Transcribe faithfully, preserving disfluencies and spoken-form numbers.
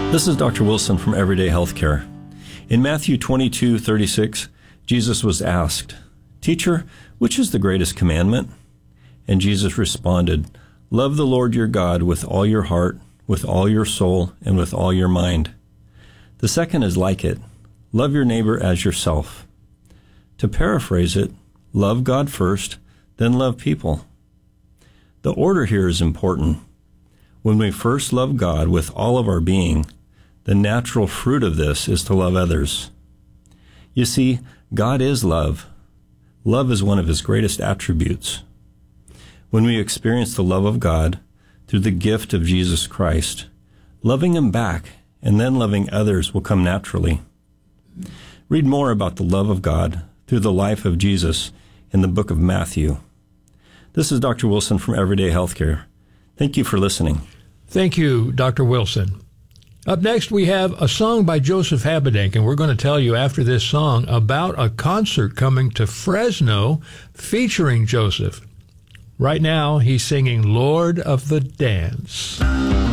This is Doctor Wilson from Everyday Healthcare. In Matthew twenty-two thirty-six, Jesus was asked, "Teacher, which is the greatest commandment?" And Jesus responded, "Love the Lord your God with all your heart, with all your soul, and with all your mind. The second is like it. Love your neighbor as yourself." To paraphrase it, love God first, then love people. The order here is important. When we first love God with all of our being, the natural fruit of this is to love others. You see, God is love. Love is one of his greatest attributes. When we experience the love of God through the gift of Jesus Christ, loving him back and then loving others will come naturally. Read more about the love of God through the life of Jesus in the book of Matthew. This is Doctor Wilson from Everyday Healthcare. Thank you for listening. Thank you, Doctor Wilson. Up next, we have a song by Joseph Habedank, and we're going to tell you after this song about a concert coming to Fresno featuring Joseph. Right now, he's singing Lord of the Dance.